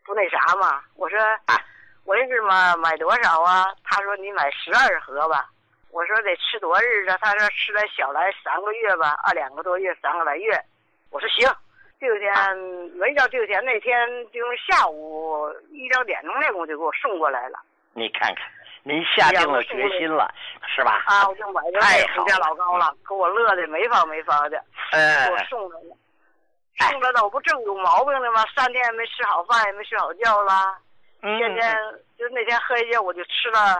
不那啥嘛。我说我这是买多少啊？他说你买12盒吧。我说得吃多日啊？他说吃来小来3个月吧，2个多月3个来月。我说行。第二天没到第二天，那天就下午1、2点钟那功夫就给我送过来了。 你看看，您下定了决心了，是吧？ 我就买这福家老高了，给我乐的没法没法的。给我送来了，送来了，我不正有毛病了吗？3天没吃好饭，也没睡好觉了。天天就那天喝一觉，我就吃了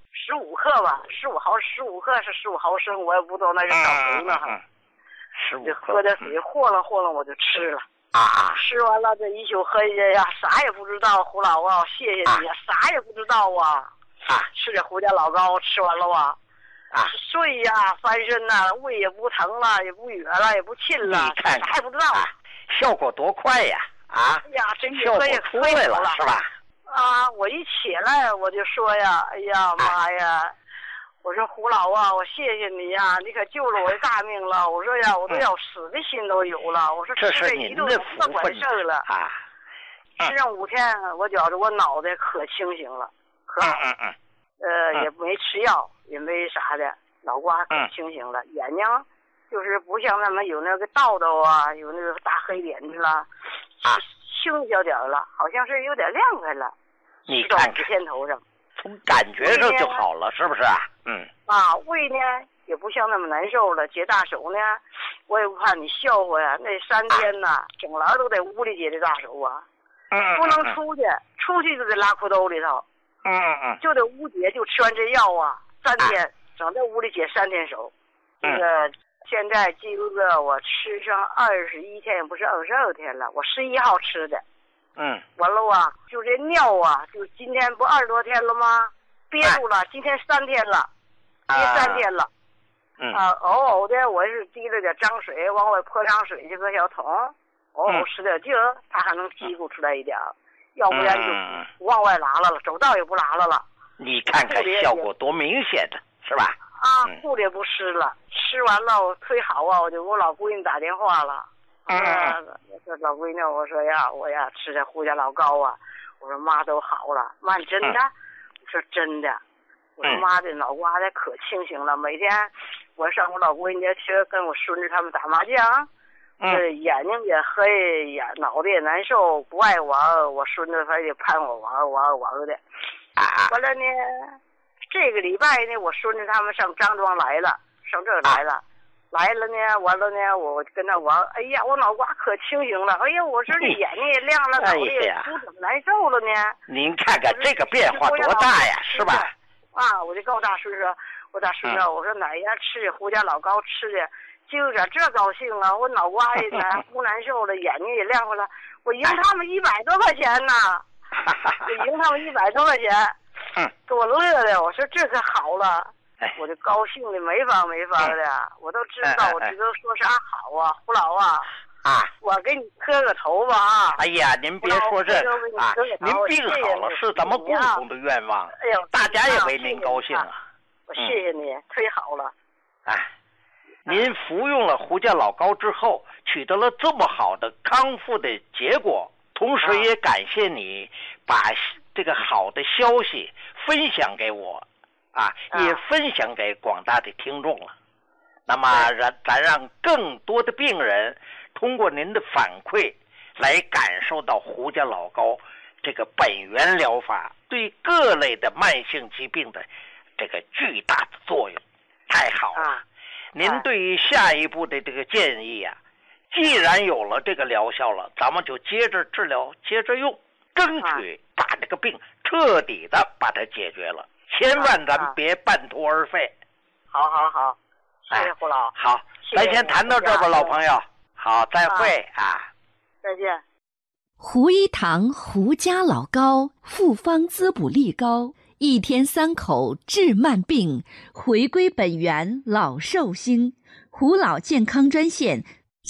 15克吧，15克是15毫升，我也不知道那是找谁呢哈。就喝点水和了，我就吃了。吃完了这一宿喝一觉呀，啥也不知道。胡老啊，谢谢你啊，啥也不知道啊。吃点胡家老高，吃完了啊。睡呀，翻身呐，胃也不疼了，也不哕了，也不沁了，啥也不知道。 效果多快呀！ 哎呀，真效果出来了，是吧？ 我一起来我就说呀，哎呀妈呀！我说胡老啊，我谢谢你呀，你可救了我的大命了。我说呀，我都要死的心都有了。我说这是您的福分了啊！吃上5天，我觉着我脑袋可清醒了，可好。也没吃药，也没啥的，脑瓜可清醒了。眼睛就是不像那么有那个痘痘啊，有那个大黑点子了，轻一点了，好像是有点亮开了。 你看看天头上。 从感觉上就好了，是不是啊？ 胃呢也不像那么难受了。解大手呢，我也不怕你笑话呀。那3天呢，整栏都在屋里解的大手啊。不能出去，出去就得拉裤兜里头。就得屋解，就吃完这药啊，3天整在屋里解3天手。这个现在今个我吃上21天，也不是22天了，我11号吃的。完了啊，就这尿啊，就今天不20多天了吗？憋住了，今天3天了，憋3天了。偶的我是滴了点脏水，往外泼上水这个小桶，偶使点劲儿，它还能叽咕出来一点，要不然就往外拉了，走道也不拉了。 你看看效果多明显的，是吧？ 裤子也不湿了，吃完了我忒好啊，我就给我老闺女打电话了。说老闺女，我说呀，我呀吃点胡家老高啊，我说妈都好了，妈你真的？我说真的，我说妈的脑瓜子可清醒了，每天我上我老闺女家去跟我孙子他们打麻将，眼睛也黑，脑袋也难受，不爱玩，我孙子非得盼我玩的。完了呢，这个礼拜呢，我孙子他们上张庄来了，上这儿来了。来了呢，完了呢，我跟他玩，哎呀，我脑瓜可清醒了，哎呀，我说这眼睛也亮了，脑袋也不怎么难受了呢。 您看看这个变化多大呀，是吧？ 我就告诉大孙说，我大孙子，我说哪家吃的胡家老高吃的，就这高兴啊，我脑瓜也不难受了，眼睛也亮回来，我赢他们100多块钱呢，我赢他们100多块钱，给我乐的，我说这可好了。我就高兴的没法的，我都知道，我知道说啥好啊，胡老啊，我给你磕个头吧啊！ 哎呀，您别说这您病好了是咱们共同的愿望， 哎呦， 大家也为您高兴啊！ 我谢谢你，忒好了。 您服用了胡家老高之后，取得了这么好的康复的结果，同时也感谢你把这个好的消息分享给我。也分享给广大的听众了。那么咱让更多的病人通过您的反馈来感受到胡家老高这个本源疗法对各类的慢性疾病的这个巨大的作用。太好了。您对于下一步的这个建议啊，既然有了这个疗效了，咱们就接着治疗，接着用，争取把这个病彻底的把它解决了。千万咱别半途而废。 好，谢谢胡老。 好，咱先谈到这吧，老朋友。好，再会再见。 胡一堂胡家老高复方滋补力高，1天3口治慢病，回归本源老寿星。胡老健康专线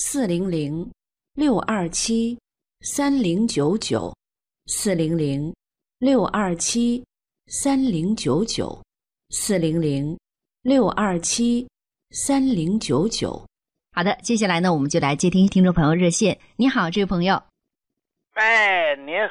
400-627-3099 400-627-3099 400-627-3099。好的，接下来呢，我们就来接听听众朋友热线。你好，这位朋友。 您